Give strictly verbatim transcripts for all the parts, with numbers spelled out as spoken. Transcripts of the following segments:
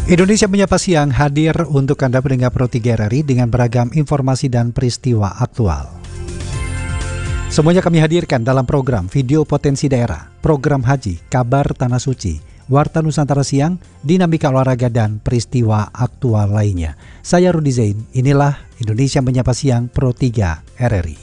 Indonesia Menyapa Siang hadir untuk Anda pendengar Pro tiga R R I dengan beragam informasi dan peristiwa aktual. Semuanya kami hadirkan dalam program Video Potensi Daerah, program Haji, Kabar Tanah Suci, Warta Nusantara Siang, Dinamika Olahraga, dan peristiwa aktual lainnya. Saya Rudi Zain, inilah Indonesia Menyapa Siang Pro tiga R R I.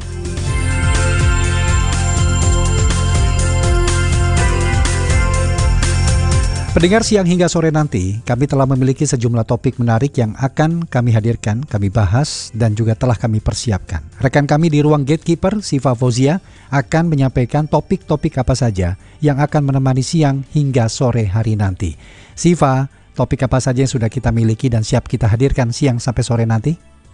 Pendengar, siang hingga sore nanti, kami telah memiliki sejumlah topik menarik yang akan kami hadirkan, kami bahas, dan juga telah kami persiapkan. Rekan kami di ruang Gatekeeper, Siva Fauzia, akan menyampaikan topik-topik apa saja yang akan menemani siang hingga sore hari nanti. Siva, topik apa saja yang sudah kita miliki dan siap kita hadirkan siang sampai sore nanti?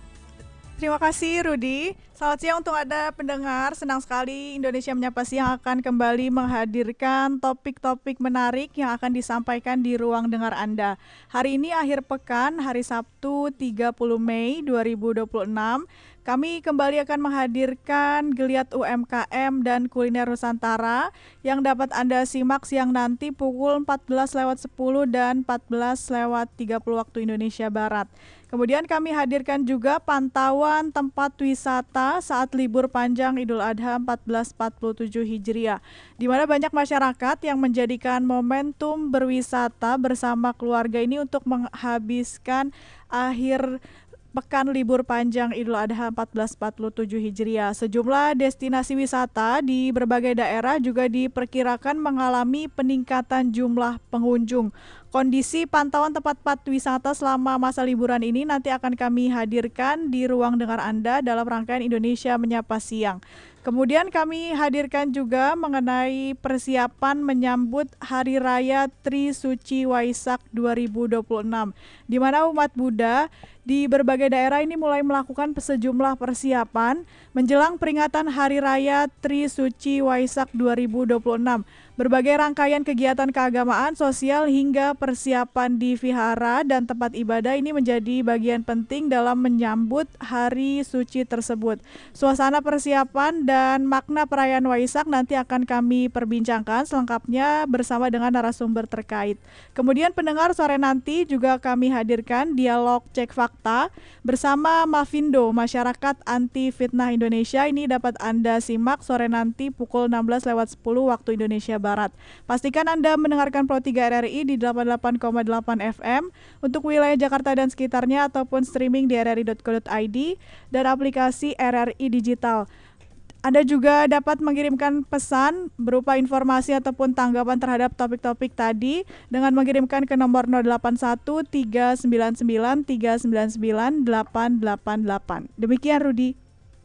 Terima kasih Rudi. Selamat siang untuk Anda pendengar. Senang sekali Indonesia Menyapa Siang akan kembali menghadirkan topik-topik menarik yang akan disampaikan di ruang dengar Anda. Hari ini akhir pekan, hari Sabtu tiga puluh Mei dua ribu dua puluh enam. Kami kembali akan menghadirkan geliat U M K M dan kuliner Nusantara yang dapat Anda simak siang nanti pukul empat belas lewat sepuluh dan empat belas lewat tiga puluh waktu Indonesia Barat. Kemudian kami hadirkan juga pantauan tempat wisata saat libur panjang Idul Adha seribu empat ratus empat puluh tujuh Hijriah, di mana banyak masyarakat yang menjadikan momentum berwisata bersama keluarga ini untuk menghabiskan akhir pekan libur panjang Idul Adha seribu empat ratus empat puluh tujuh Hijriah. Sejumlah destinasi wisata di berbagai daerah juga diperkirakan mengalami peningkatan jumlah pengunjung. Kondisi pantauan tempat-tempat wisata selama masa liburan ini nanti akan kami hadirkan di ruang dengar Anda dalam rangkaian Indonesia Menyapa Siang. Kemudian kami hadirkan juga mengenai persiapan menyambut Hari Raya Trisuci Waisak dua ribu dua puluh enam, di mana umat Buddha di berbagai daerah ini mulai melakukan sejumlah persiapan menjelang peringatan Hari Raya Trisuci Waisak dua ribu dua puluh enam. Berbagai rangkaian kegiatan keagamaan, sosial, hingga persiapan di vihara dan tempat ibadah ini menjadi bagian penting dalam menyambut hari suci tersebut. Suasana persiapan dan makna perayaan Waisak nanti akan kami perbincangkan selengkapnya bersama dengan narasumber terkait. Kemudian pendengar, sore nanti juga kami hadirkan dialog cek fakta bersama Mafindo, Masyarakat Anti Fitnah Indonesia. Ini dapat Anda simak sore nanti pukul enam belas lewat sepuluh waktu Indonesia Barat. Pastikan Anda mendengarkan Pro tiga R R I di delapan puluh delapan koma delapan F M untuk wilayah Jakarta dan sekitarnya ataupun streaming di r r i dot co dot i d dan aplikasi R R I Digital. Anda juga dapat mengirimkan pesan berupa informasi ataupun tanggapan terhadap topik-topik tadi dengan mengirimkan ke nomor nol delapan satu tiga sembilan sembilan tiga sembilan sembilan delapan delapan delapan. Demikian Rudi.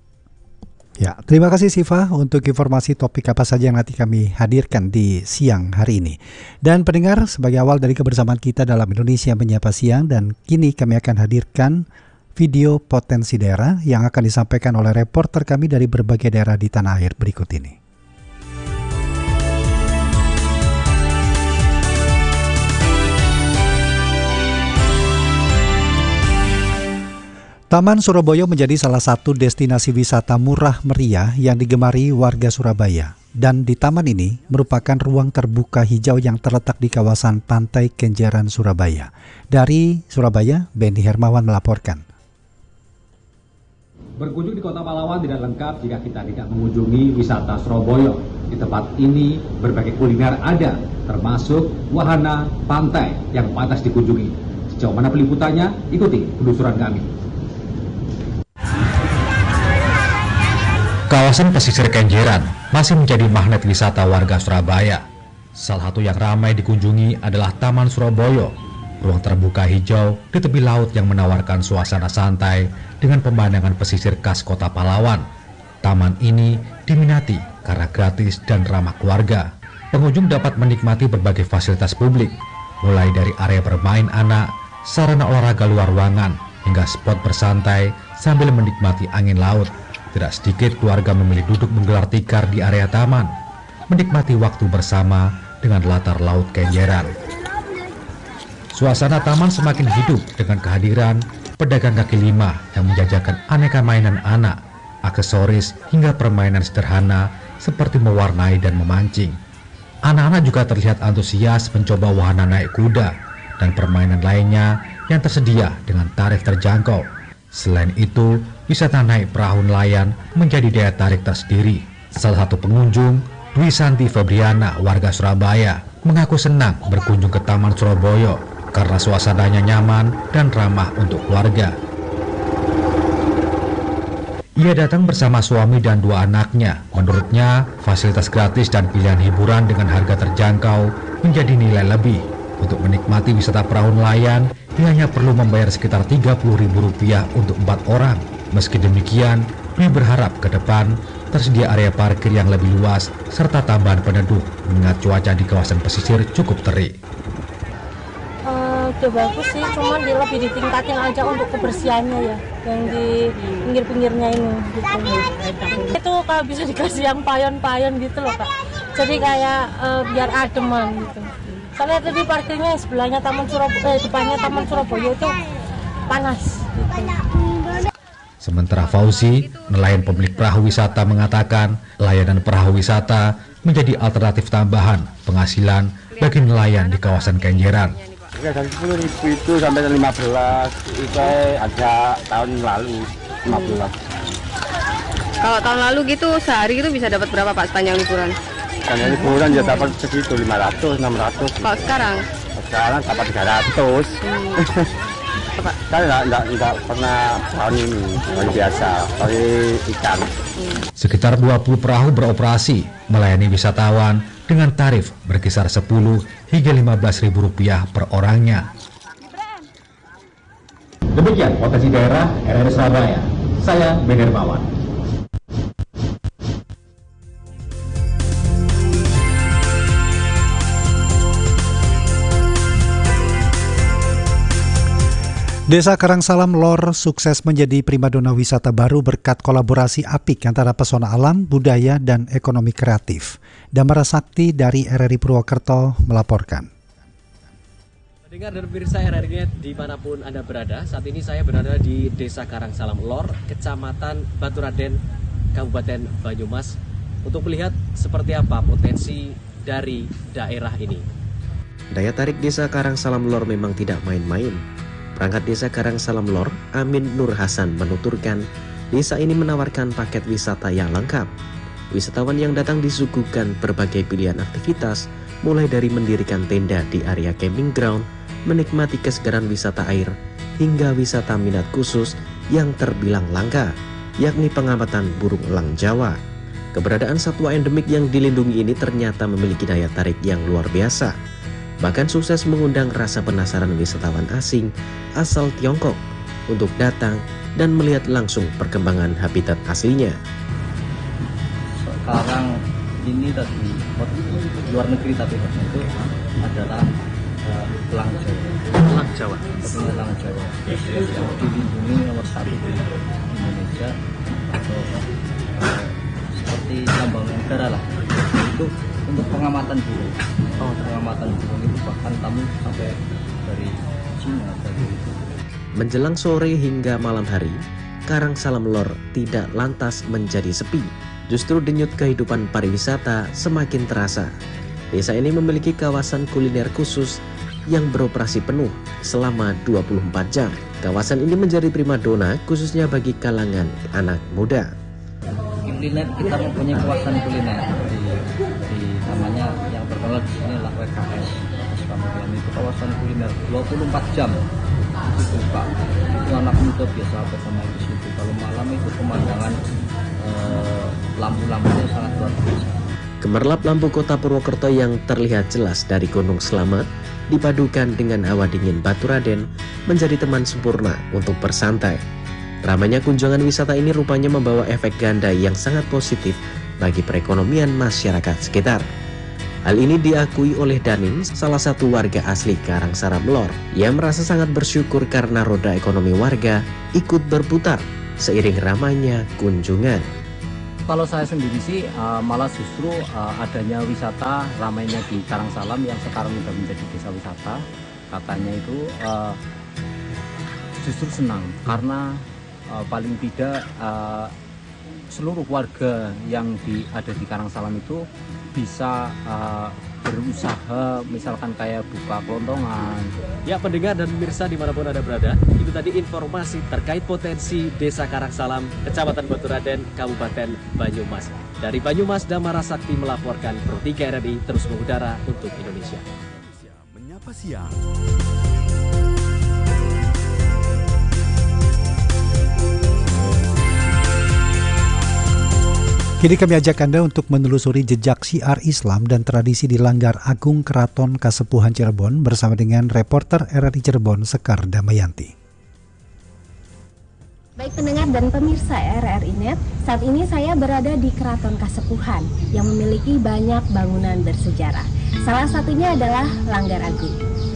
Ya, terima kasih Siva untuk informasi topik apa saja yang nanti kami hadirkan di siang hari ini. Dan pendengar, sebagai awal dari kebersamaan kita dalam Indonesia Menyapa Siang, dan kini kami akan hadirkan video potensi daerah yang akan disampaikan oleh reporter kami dari berbagai daerah di tanah air berikut ini. Taman Surabaya menjadi salah satu destinasi wisata murah meriah yang digemari warga Surabaya. Dan di taman ini merupakan ruang terbuka hijau yang terletak di kawasan Pantai Kenjeran, Surabaya. Dari Surabaya, Benny Hermawan melaporkan. Berkunjung di Kota Pahlawan tidak lengkap jika kita tidak mengunjungi wisata Surabaya. Di tempat ini berbagai kuliner ada, termasuk wahana pantai yang pantas dikunjungi. Sejauh mana peliputannya? Ikuti penelusuran kami. Kawasan pesisir Kenjeran masih menjadi magnet wisata warga Surabaya. Salah satu yang ramai dikunjungi adalah Taman Surabaya, ruang terbuka hijau di tepi laut yang menawarkan suasana santai dengan pemandangan pesisir khas Kota Pahlawan. Taman ini diminati karena gratis dan ramah keluarga. Pengunjung dapat menikmati berbagai fasilitas publik, mulai dari area bermain anak, sarana olahraga luar ruangan, hingga spot bersantai sambil menikmati angin laut. Tidak sedikit keluarga memilih duduk menggelar tikar di area taman, menikmati waktu bersama dengan latar laut Kenjeran. Suasana taman semakin hidup dengan kehadiran pedagang kaki lima yang menjajakan aneka mainan anak, aksesoris hingga permainan sederhana seperti mewarnai dan memancing. Anak-anak juga terlihat antusias mencoba wahana naik kuda, dan permainan lainnya yang tersedia dengan tarif terjangkau. Selain itu, wisata naik perahu nelayan menjadi daya tarik tersendiri. Salah satu pengunjung, Dwi Santi Febriana, warga Surabaya, mengaku senang berkunjung ke Taman Surabaya karena suasananya nyaman dan ramah untuk keluarga. Ia datang bersama suami dan dua anaknya. Menurutnya, fasilitas gratis dan pilihan hiburan dengan harga terjangkau menjadi nilai lebih. Untuk menikmati wisata perahu nelayan, ia hanya perlu membayar sekitar tiga puluh ribu rupiah untuk empat orang. Meski demikian, Dwi berharap ke depan tersedia area parkir yang lebih luas serta tambahan penduduk mengingat cuaca di kawasan pesisir cukup terik. Udah bagus sih, cuman dia lebih ditingkatin aja untuk kebersihannya ya, yang di pinggir-pinggirnya ini gitu. Itu kalau bisa dikasih yang payon-payon gitu loh Kak, jadi kayak uh, biar ademan gitu. Soalnya tadi parkirnya sebelahnya Taman Surabaya, eh, depannya Taman Surabaya itu panas gitu. Sementara Fauzi, nelayan pemilik perahu wisata, mengatakan layanan perahu wisata menjadi alternatif tambahan penghasilan bagi nelayan di kawasan Kenjeran. Ya, dari sepuluh ribu itu sampai lima belas, itu ada tahun lalu lima belas. Kalau tahun lalu gitu sehari itu bisa dapat berapa Pak sepanjang liburan? Sepanjang liburan ya dapat segitu lima ratus, enam ratus. Kalau sekarang? Sekarang dapat tiga ratus. Hmm. Saya enggak, enggak, enggak pernah tahun ini, tahun biasa, tahun ikan. Hmm. Sekitar dua puluh perahu beroperasi melayani wisatawan dengan tarif berkisar sepuluh hingga lima belas ribu rupiah per orangnya. Demikian potensi daerah R R I Surabaya. Saya Ben Hermawan. Desa Karangsalam Lor sukses menjadi primadona wisata baru berkat kolaborasi apik antara pesona alam, budaya, dan ekonomi kreatif. Damara Sakti dari R R I Purwokerto melaporkan. Dengar dan pemirsa R R I dimanapun Anda berada, saat ini saya berada di Desa Karangsalam Lor, Kecamatan Baturaden, Kabupaten Banyumas, untuk melihat seperti apa potensi dari daerah ini. Daya tarik Desa Karangsalam Lor memang tidak main-main. Perangkat Desa Karangsalam Lor, Amin Nur Hasan, menuturkan desa ini menawarkan paket wisata yang lengkap. Wisatawan yang datang disuguhkan berbagai pilihan aktivitas, mulai dari mendirikan tenda di area camping ground, menikmati kesegaran wisata air, hingga wisata minat khusus yang terbilang langka, yakni pengamatan burung elang Jawa. Keberadaan satwa endemik yang dilindungi ini ternyata memiliki daya tarik yang luar biasa. Bahkan sukses mengundang rasa penasaran wisatawan asing asal Tiongkok untuk datang dan melihat langsung perkembangan habitat aslinya. Sekarang ini tadi luar negeri tapi itu adalah uh, elang Jawa. Elang Jawa. Elang Jawa. Yang dilindungi nomor satu di Indonesia atau uh, seperti lambang negara lah. Itu untuk pengamatan burung. Oh, pengamatan burung itu bahkan tamu sampai dari Cina dari itu. Menjelang sore hingga malam hari, Karangsalam Lor tidak lantas menjadi sepi. Justru denyut kehidupan pariwisata semakin terasa. Desa ini memiliki kawasan kuliner khusus yang beroperasi penuh selama dua puluh empat jam. Kawasan ini menjadi primadona khususnya bagi kalangan anak muda. Kuliner, kita mempunyai kawasan kuliner di, di namanya yang terkenal di sini adalah W K S. Kemudian itu kawasan kuliner dua puluh empat jam itu Pak. Itu anak muda biasa bersama di situ. Kalau malam itu pemandangan eh, lampu-lampunya sangat luar biasa. Gemerlap lampu kota Purwokerto yang terlihat jelas dari Gunung Slamet dipadukan dengan hawa dingin Baturaden menjadi teman sempurna untuk bersantai. Ramainya kunjungan wisata ini rupanya membawa efek ganda yang sangat positif bagi perekonomian masyarakat sekitar. Hal ini diakui oleh Daning, salah satu warga asli Karangsalam Lor. Ia merasa sangat bersyukur karena roda ekonomi warga ikut berputar seiring ramainya kunjungan. Kalau saya sendiri sih uh, malah justru uh, adanya wisata ramainya di Karangsalam yang sekarang sudah menjadi desa wisata, katanya itu uh, justru senang karena uh, paling tidak uh, seluruh warga yang di, ada di Karangsalam itu bisa uh, berusaha misalkan kayak buka kelontongan. Ya pendengar dan pemirsa dimanapun Anda berada, itu tadi informasi terkait potensi Desa Karangsalam, Kecamatan Baturaden, Kabupaten Banyumas. Dari Banyumas, Damara Sakti melaporkan Pro tiga R R I terus mengudara untuk Indonesia. Menyapa siang. Kini kami ajak Anda untuk menelusuri jejak syiar Islam dan tradisi di Langgar Agung Keraton Kasepuhan Cirebon bersama dengan reporter R R I Cirebon Sekar Damayanti. Baik pendengar dan pemirsa R R I Net, saat ini saya berada di Keraton Kasepuhan yang memiliki banyak bangunan bersejarah. Salah satunya adalah Langgar Agung.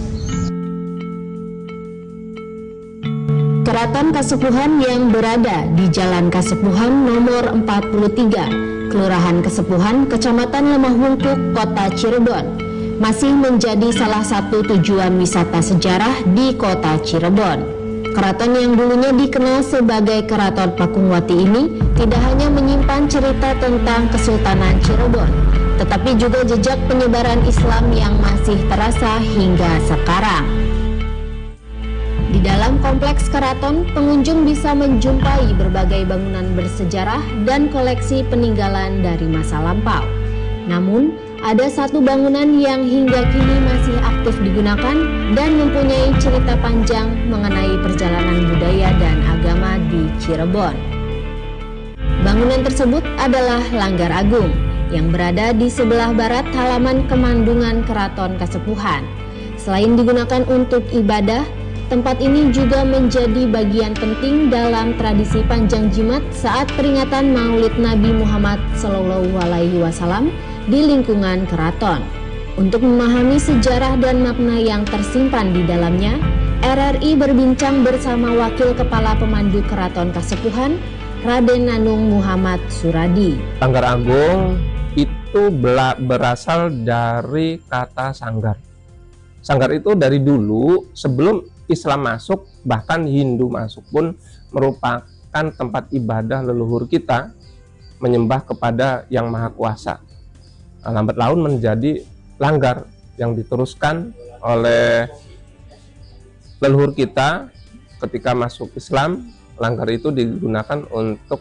Keraton Kasepuhan yang berada di Jalan Kasepuhan nomor empat puluh tiga, Kelurahan Kasepuhan, Kecamatan Lemah Wungkuk, Kota Cirebon, masih menjadi salah satu tujuan wisata sejarah di Kota Cirebon. Keraton yang dulunya dikenal sebagai Keraton Pakungwati ini tidak hanya menyimpan cerita tentang Kesultanan Cirebon, tetapi juga jejak penyebaran Islam yang masih terasa hingga sekarang. Di dalam kompleks keraton, pengunjung bisa menjumpai berbagai bangunan bersejarah dan koleksi peninggalan dari masa lampau. Namun, ada satu bangunan yang hingga kini masih aktif digunakan dan mempunyai cerita panjang mengenai perjalanan budaya dan agama di Cirebon. Bangunan tersebut adalah Langgar Agung yang berada di sebelah barat halaman Kemandungan Keraton Kasepuhan. Selain digunakan untuk ibadah, tempat ini juga menjadi bagian penting dalam tradisi panjang jimat saat peringatan Maulid Nabi Muhammad Shallallahu Alaihi Wasallam di lingkungan keraton. Untuk memahami sejarah dan makna yang tersimpan di dalamnya, R R I berbincang bersama Wakil Kepala Pemandu Keraton Kasepuhan, Raden Nanung Muhammad Suradi. Langgar Agung itu berasal dari kata sanggar. Sanggar itu dari dulu sebelum Islam masuk, bahkan Hindu masuk pun merupakan tempat ibadah leluhur kita menyembah kepada Yang Maha Kuasa. Nah, lambat laun menjadi langgar yang diteruskan oleh leluhur kita ketika masuk Islam. Langgar itu digunakan untuk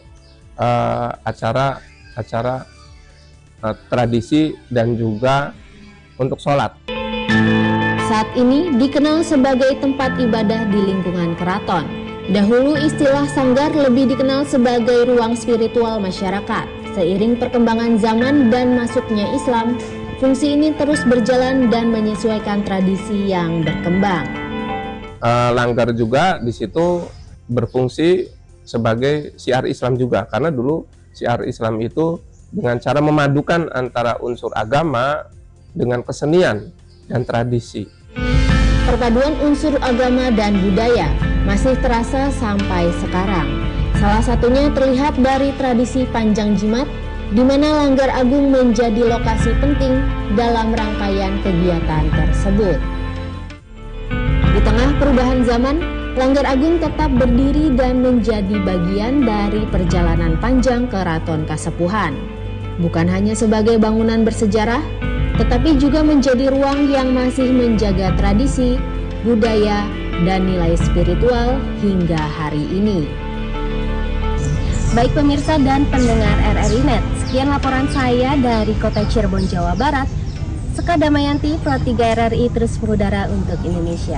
acara-acara uh, uh, tradisi dan juga untuk sholat. Saat ini dikenal sebagai tempat ibadah di lingkungan keraton. Dahulu istilah sanggar lebih dikenal sebagai ruang spiritual masyarakat. Seiring perkembangan zaman dan masuknya Islam, fungsi ini terus berjalan dan menyesuaikan tradisi yang berkembang. Uh, langgar juga di situ berfungsi sebagai syiar Islam juga, karena dulu syiar Islam itu dengan cara memadukan antara unsur agama dengan kesenian dan tradisi. Perpaduan unsur agama dan budaya masih terasa sampai sekarang. Salah satunya terlihat dari tradisi panjang jimat, di mana Langgar Agung menjadi lokasi penting dalam rangkaian kegiatan tersebut. Di tengah perubahan zaman, Langgar Agung tetap berdiri dan menjadi bagian dari perjalanan panjang Keraton Kasepuhan. Bukan hanya sebagai bangunan bersejarah, tetapi juga menjadi ruang yang masih menjaga tradisi, budaya, dan nilai spiritual hingga hari ini. Baik pemirsa dan pendengar R R I Net, sekian laporan saya dari Kota Cirebon, Jawa Barat. Sekar Damayanti, Pro tiga R R I terus mengudara untuk Indonesia.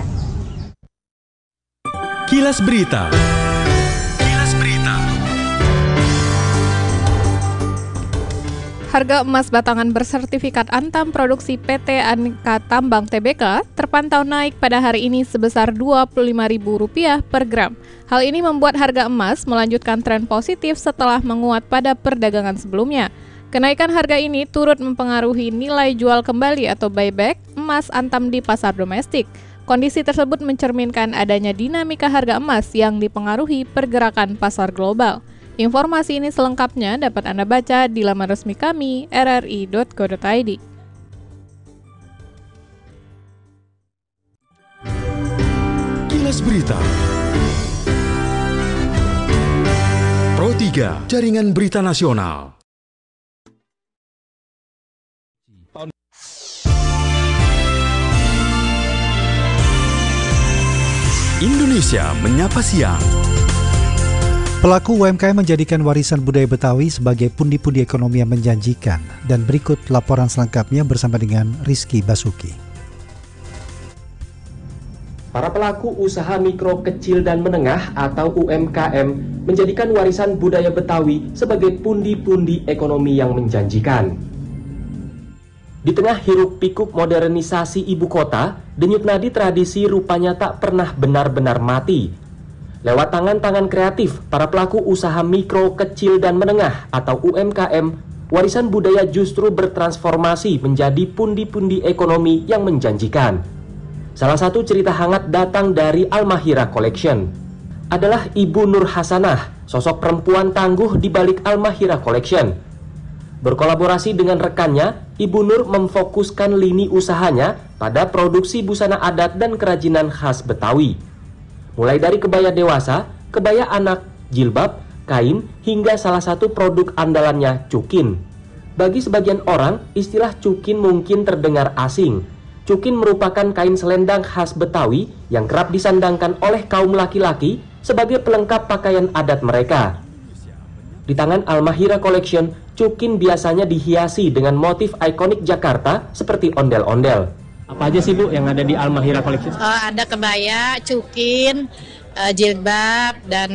Kilas Berita. Kilas Berita. Harga emas batangan bersertifikat Antam produksi P T Aneka Tambang T B K terpantau naik pada hari ini sebesar dua puluh lima ribu rupiah per gram. Hal ini membuat harga emas melanjutkan tren positif setelah menguat pada perdagangan sebelumnya. Kenaikan harga ini turut mempengaruhi nilai jual kembali atau buyback emas Antam di pasar domestik. Kondisi tersebut mencerminkan adanya dinamika harga emas yang dipengaruhi pergerakan pasar global. Informasi ini selengkapnya dapat Anda baca di laman resmi kami r r i dot co dot i d. Kilas Berita. Pro tiga, Jaringan Berita Nasional. Indonesia Menyapa Siang. Pelaku U M K M menjadikan warisan budaya Betawi sebagai pundi-pundi ekonomi yang menjanjikan. Dan berikut laporan selengkapnya bersama dengan Rizky Basuki. Para pelaku usaha mikro, kecil, dan menengah atau U M K M menjadikan warisan budaya Betawi sebagai pundi-pundi ekonomi yang menjanjikan. Di tengah hiruk-pikuk modernisasi ibu kota, denyut nadi tradisi rupanya tak pernah benar-benar mati. Lewat tangan-tangan kreatif, para pelaku usaha mikro, kecil, dan menengah atau U M K M, warisan budaya justru bertransformasi menjadi pundi-pundi ekonomi yang menjanjikan. Salah satu cerita hangat datang dari Al-Mahira Collection. Adalah Ibu Nur Hasanah, sosok perempuan tangguh di balik Al-Mahira Collection. Berkolaborasi dengan rekannya, Ibu Nur memfokuskan lini usahanya pada produksi busana adat dan kerajinan khas Betawi. Mulai dari kebaya dewasa, kebaya anak, jilbab, kain, hingga salah satu produk andalannya, cukin. Bagi sebagian orang, istilah cukin mungkin terdengar asing. Cukin merupakan kain selendang khas Betawi yang kerap disandangkan oleh kaum laki-laki sebagai pelengkap pakaian adat mereka. Di tangan Al-Mahira Collection, cukin biasanya dihiasi dengan motif ikonik Jakarta seperti ondel-ondel. Apa aja sih Bu yang ada di Al-Mahira Collection? Uh, ada kebaya, cukin, uh, jilbab, dan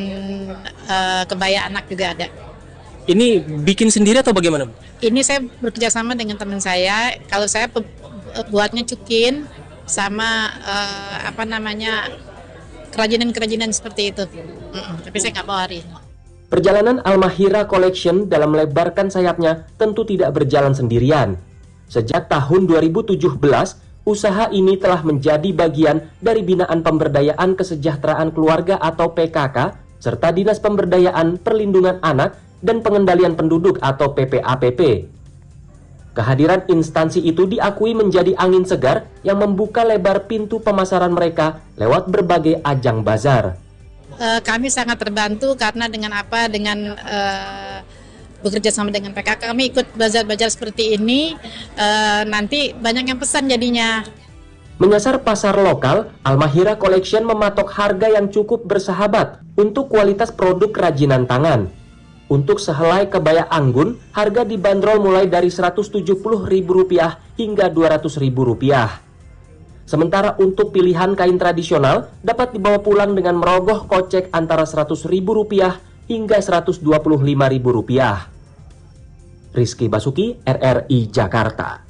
uh, kebaya anak juga ada. Ini bikin sendiri atau bagaimana Bu? Ini saya bekerja sama dengan teman saya. Kalau saya buatnya cukin sama uh, apa namanya kerajinan-kerajinan seperti itu. Mm-mm, tapi saya nggak bawarin. Perjalanan Al-Mahira Collection dalam melebarkan sayapnya tentu tidak berjalan sendirian. Sejak tahun dua ribu tujuh belas, usaha ini telah menjadi bagian dari binaan pemberdayaan kesejahteraan keluarga atau P K K serta Dinas Pemberdayaan Perlindungan Anak dan Pengendalian Penduduk atau P P A P P. Kehadiran instansi itu diakui menjadi angin segar yang membuka lebar pintu pemasaran mereka lewat berbagai ajang bazar. Uh, kami sangat terbantu karena dengan apa dengan uh, bekerja sama dengan P K K, kami ikut bazar-bazar seperti ini, uh, nanti banyak yang pesan jadinya. Menyasar pasar lokal, Al-Mahira Collection mematok harga yang cukup bersahabat untuk kualitas produk kerajinan tangan. Untuk sehelai kebaya anggun, harga dibanderol mulai dari seratus tujuh puluh ribu rupiah hingga dua ratus ribu rupiah. Sementara untuk pilihan kain tradisional dapat dibawa pulang dengan merogoh kocek antara seratus ribu rupiah hingga seratus dua puluh lima ribu rupiah. Rizky Basuki, R R I Jakarta.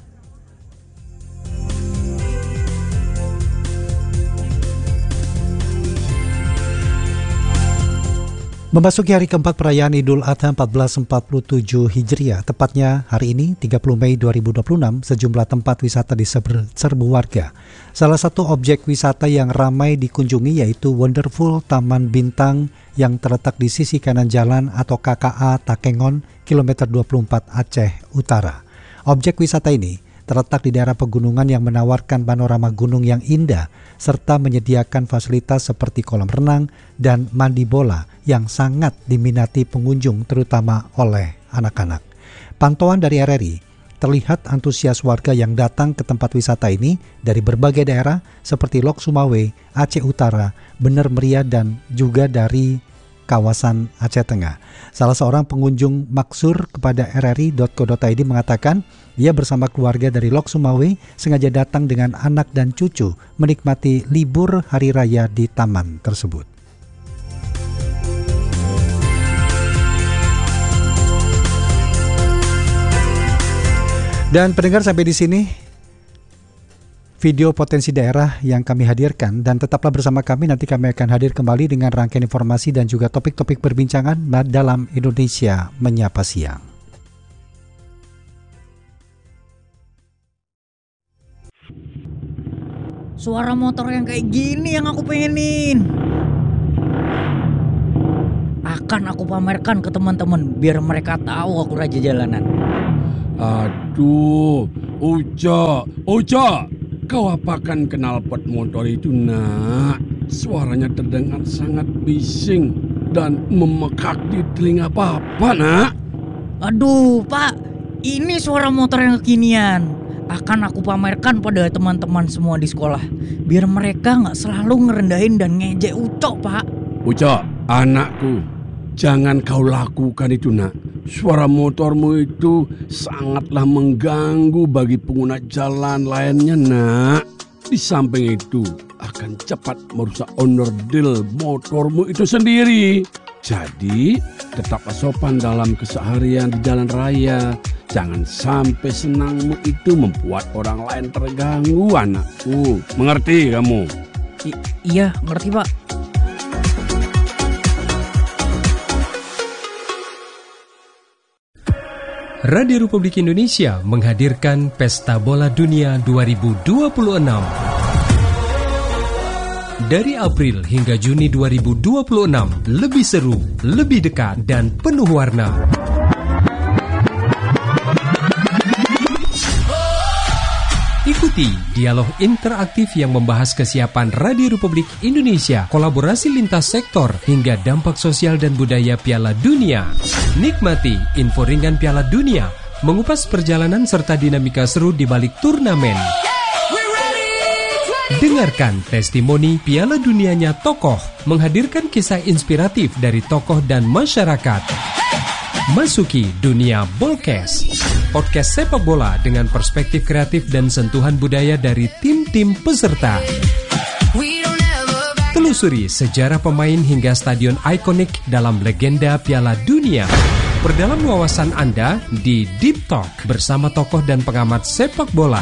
Memasuki hari keempat perayaan Idul Adha seribu empat ratus empat puluh tujuh Hijriah, tepatnya hari ini tiga puluh Mei dua ribu dua puluh enam, sejumlah tempat wisata diserbu warga. Salah satu objek wisata yang ramai dikunjungi yaitu Wonderful Taman Bintang yang terletak di sisi kanan jalan atau K K A Takengon, kilometer dua puluh empat Aceh Utara. Objek wisata ini terletak di daerah pegunungan yang menawarkan panorama gunung yang indah, serta menyediakan fasilitas seperti kolam renang dan mandi bola yang sangat diminati pengunjung terutama oleh anak-anak. Pantauan dari R R I, terlihat antusias warga yang datang ke tempat wisata ini dari berbagai daerah seperti Lok Sumawe, Aceh Utara, Bener Meriah, dan juga dari kawasan Aceh Tengah. Salah seorang pengunjung maksur kepada r r i dot co dot i d mengatakan ia bersama keluarga dari Lok Sumawe sengaja datang dengan anak dan cucu menikmati libur hari raya di taman tersebut. Dan pendengar, sampai di sini video potensi daerah yang kami hadirkan, dan tetaplah bersama kami, nanti kami akan hadir kembali dengan rangkaian informasi dan juga topik-topik perbincangan dalam Indonesia Menyapa Siang. Suara motor yang kayak gini yang aku pengenin. Akan aku pamerkan ke teman-teman biar mereka tahu aku raja jalanan. Aduh, Uca, Uca, kau apakan knalpot motor itu, nak? Suaranya terdengar sangat bising dan memekak di telinga Papa, nak. Aduh, Pak, ini suara motor yang kekinian. akan aku pamerkan pada teman-teman semua di sekolah. Biar mereka nggak selalu ngerendahin dan ngejek Ucok, Pak. Ucok, anakku, jangan kau lakukan itu, nak. Suara motormu itu sangatlah mengganggu bagi pengguna jalan lainnya, nak. Di samping itu akan cepat merusak onderdil motormu itu sendiri. Jadi, tetaplah sopan dalam keseharian di jalan raya. Jangan sampai senangmu itu membuat orang lain terganggu, anakku. Mengerti kamu? I- iya, ngerti, Pak. Radio Republik Indonesia menghadirkan Pesta Bola Dunia dua ribu dua puluh enam. Dari April hingga Juni dua ribu dua puluh enam, lebih seru, lebih dekat, dan penuh warna. Ikuti dialog interaktif yang membahas kesiapan Radio Republik Indonesia, kolaborasi lintas sektor, hingga dampak sosial dan budaya Piala Dunia. Nikmati info ringan Piala Dunia, mengupas perjalanan serta dinamika seru di balik turnamen. Dengarkan testimoni Piala Dunianya tokoh, menghadirkan kisah inspiratif dari tokoh dan masyarakat. Masuki dunia Bolkes, podcast sepak bola dengan perspektif kreatif dan sentuhan budaya dari tim-tim peserta. Telusuri sejarah pemain hingga stadion ikonik dalam legenda Piala Dunia. Perdalam wawasan Anda di Deep Talk bersama tokoh dan pengamat sepak bola.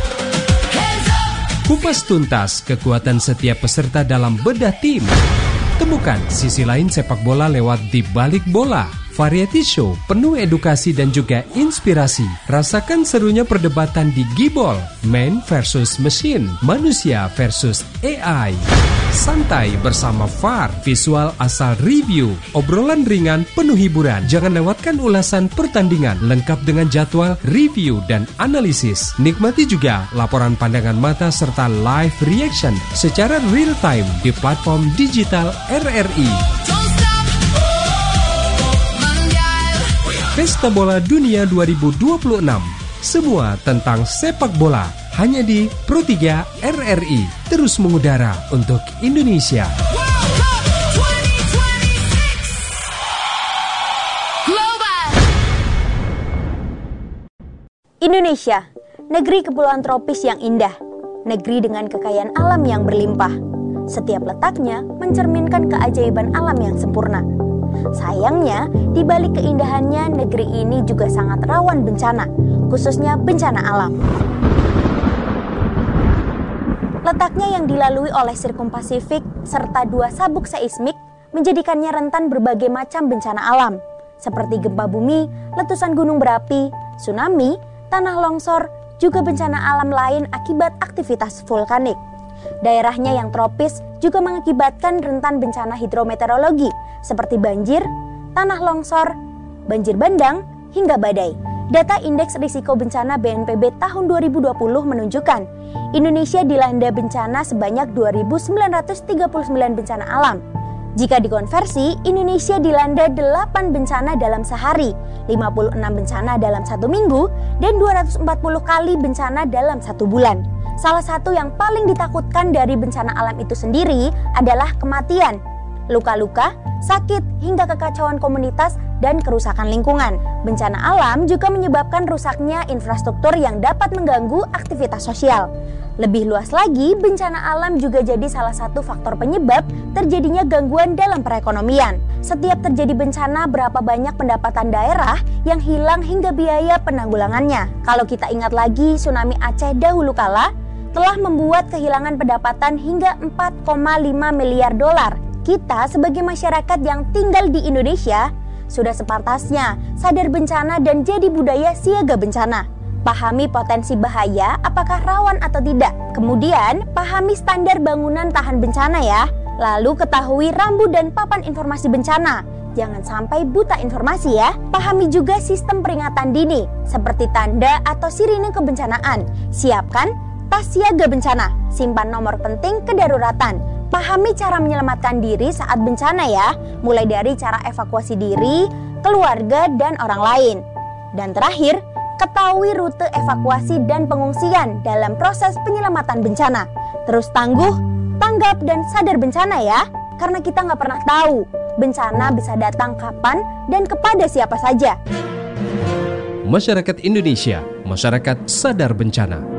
Kupas tuntas kekuatan setiap peserta dalam bedah tim. Temukan sisi lain sepak bola lewat Di Balik Bola. Variety show penuh edukasi dan juga inspirasi. Rasakan serunya perdebatan di Gibol, man versus machine, manusia versus A I. Santai bersama V A R, visual asal review, obrolan ringan penuh hiburan. Jangan lewatkan ulasan pertandingan lengkap dengan jadwal, review, dan analisis. Nikmati juga laporan pandangan mata serta live reaction secara real time di platform digital R R I. Pesta Bola Dunia dua ribu dua puluh enam. Semua tentang sepak bola hanya di Pro tiga R R I. Terus mengudara untuk Indonesia. Indonesia, negeri kepulauan tropis yang indah, negeri dengan kekayaan alam yang berlimpah. Setiap letaknya mencerminkan keajaiban alam yang sempurna. Sayangnya, di balik keindahannya, negeri ini juga sangat rawan bencana, khususnya bencana alam. Letaknya yang dilalui oleh Sirkum Pasifik serta dua sabuk seismik menjadikannya rentan berbagai macam bencana alam, seperti gempa bumi, letusan gunung berapi, tsunami, tanah longsor, juga bencana alam lain akibat aktivitas vulkanik. Daerahnya yang tropis juga mengakibatkan rentan bencana hidrometeorologi seperti banjir, tanah longsor, banjir bandang, hingga badai. Data Indeks Risiko Bencana B N P B tahun dua ribu dua puluh menunjukkan Indonesia dilanda bencana sebanyak dua ribu sembilan ratus tiga puluh sembilan bencana alam. Jika dikonversi, Indonesia dilanda delapan bencana dalam sehari, lima puluh enam bencana dalam satu minggu, dan dua ratus empat puluh kali bencana dalam satu bulan. Salah satu yang paling ditakutkan dari bencana alam itu sendiri adalah kematian, luka-luka, sakit, hingga kekacauan komunitas dan kerusakan lingkungan. Bencana alam juga menyebabkan rusaknya infrastruktur yang dapat mengganggu aktivitas sosial. Lebih luas lagi, bencana alam juga jadi salah satu faktor penyebab terjadinya gangguan dalam perekonomian. Setiap terjadi bencana, berapa banyak pendapatan daerah yang hilang hingga biaya penanggulangannya. Kalau kita ingat lagi, tsunami Aceh dahulu kala telah membuat kehilangan pendapatan hingga empat koma lima miliar dolar. Kita sebagai masyarakat yang tinggal di Indonesia sudah sepantasnya sadar bencana dan jadi budaya siaga bencana. Pahami potensi bahaya, apakah rawan atau tidak. Kemudian, pahami standar bangunan tahan bencana ya. Lalu ketahui rambu dan papan informasi bencana. Jangan sampai buta informasi ya. Pahami juga sistem peringatan dini, seperti tanda atau sirine kebencanaan. Siapkan tas siaga bencana, simpan nomor penting kedaruratan. Pahami cara menyelamatkan diri saat bencana ya, mulai dari cara evakuasi diri, keluarga, dan orang lain. Dan terakhir, Ketahui rute evakuasi dan pengungsian dalam proses penyelamatan bencana. Terus tangguh, tanggap, dan sadar bencana ya. Karena kita nggak pernah tahu bencana bisa datang kapan dan kepada siapa saja. Masyarakat Indonesia, masyarakat sadar bencana.